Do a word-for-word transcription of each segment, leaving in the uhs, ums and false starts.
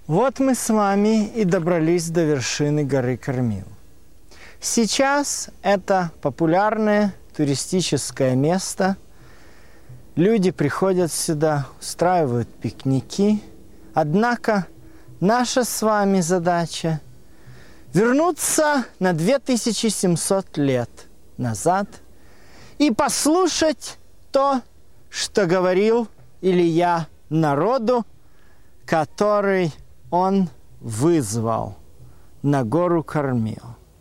Вот мы с вами и добрались до вершины горы Кормил. Сейчас это популярное туристическое место. Люди приходят сюда, устраивают пикники. Однако наша с вами задача – вернуться на две тысячи семьсот лет назад и послушать то, что говорил Илия народу, который он вызвал на гору Кормил.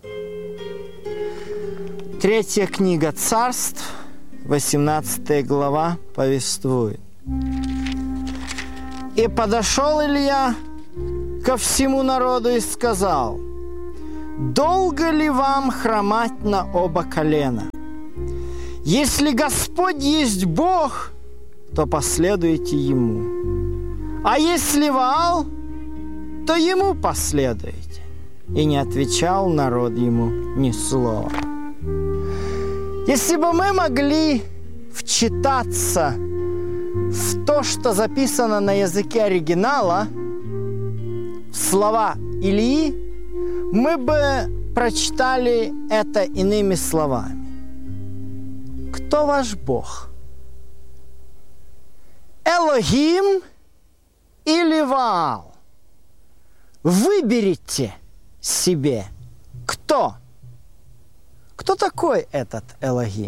Третья книга Царств, восемнадцатая глава, повествует. «И подошел Илья ко всему народу и сказал: долго ли вам хромать на оба колена? Если Господь есть Бог, то последуйте Ему. А если Ваал, то Ему последуйте». И не отвечал народ Ему ни слова. Если бы мы могли вчитаться в то, что записано на языке оригинала, в слова Илии, мы бы прочитали это иными словами. Кто ваш Бог? Элохим или Ваал? Выберите себе, кто? Кто такой этот Элохим?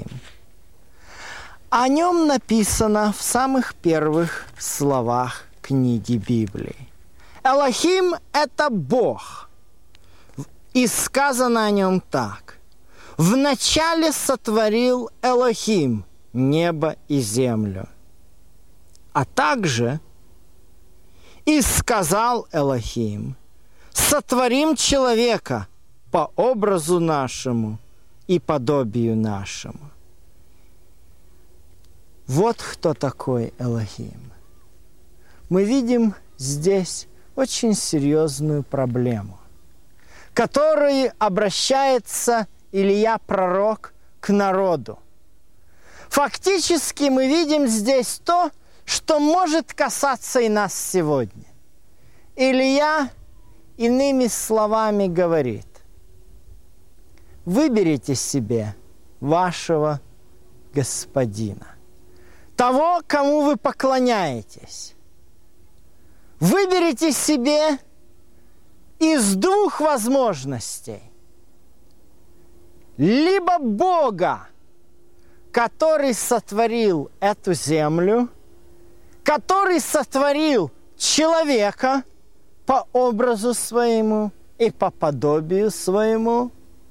О нем написано в самых первых словах книги Библии. Элохим – это Бог. И сказано о нем так. «Вначале сотворил Элохим небо и землю». А также «И сказал Элохим: сотворим человека по образу нашему и подобию нашему». Вот кто такой Элохим. Мы видим здесь очень серьезную проблему, к которой обращается Илия пророк к народу. Фактически мы видим здесь то, что может касаться и нас сегодня. Илия иными словами говорит: выберите себе вашего господина, того, кому вы поклоняетесь. Выберите себе из двух возможностей. Либо Бога, который сотворил эту землю, который сотворил человека по образу своему и по подобию своему,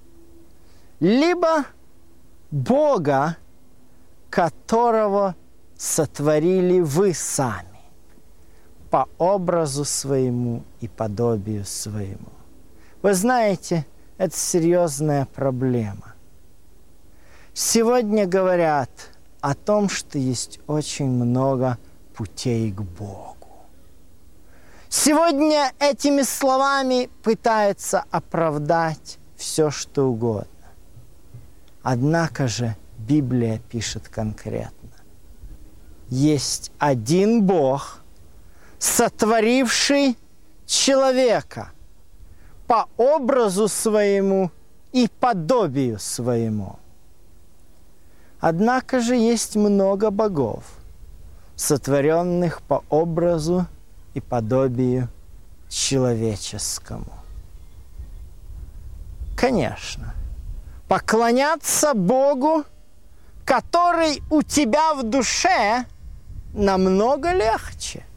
либо Бога, которого сотворили вы сами по образу своему и подобию своему. Вы знаете, это серьезная проблема. Сегодня говорят о том, что есть очень много путей к Богу. Сегодня этими словами пытаются оправдать все, что угодно. Однако же Библия пишет конкретно. Есть один Бог, сотворивший человека по образу своему и подобию своему. Однако же есть много богов, сотворенных по образу и подобию человеческому. Конечно, поклоняться Богу, который у тебя в душе, намного легче.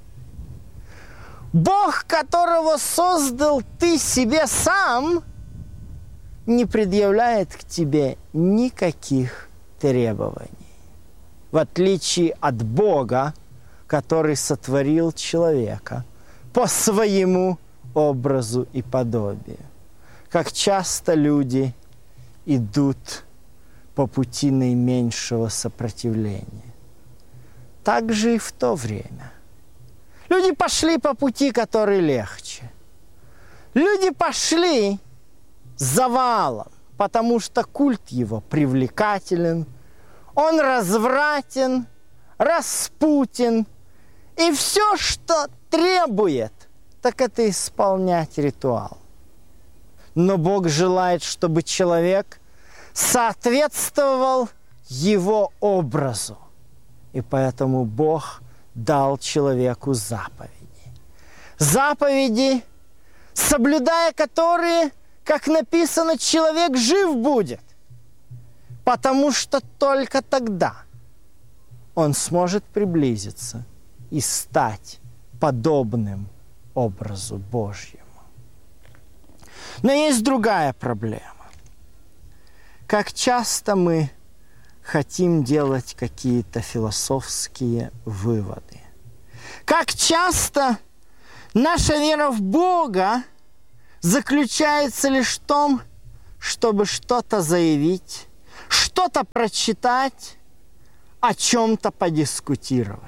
Бог, которого создал ты себе сам, не предъявляет к тебе никаких требований. В отличие от Бога, который сотворил человека по своему образу и подобию. Как часто люди идут по пути наименьшего сопротивления. Так же и в то время. Люди пошли по пути, который легче. Люди пошли за Ваалом, потому что культ его привлекателен, он развратен, распутен, и все, что требует, так это исполнять ритуал. Но Бог желает, чтобы человек соответствовал его образу. И поэтому Бог дал человеку заповеди. Заповеди, соблюдая которые, как написано, человек жив будет. Потому что только тогда он сможет приблизиться и стать подобным образу Божьему. Но есть другая проблема. Как часто мы хотим делать какие-то философские выводы. Как часто наша вера в Бога заключается лишь в том, чтобы что-то заявить, что-то прочитать, о чем-то подискутировать.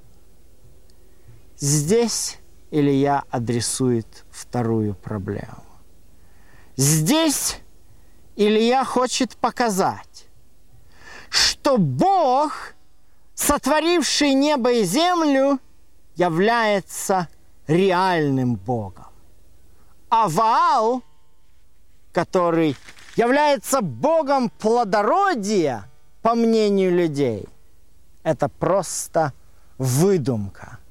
Здесь Илья адресует вторую проблему. Здесь Илья хочет показать, что Бог, сотворивший небо и землю, является реальным Богом. А Ваал, который является Богом плодородия, по мнению людей, это просто выдумка.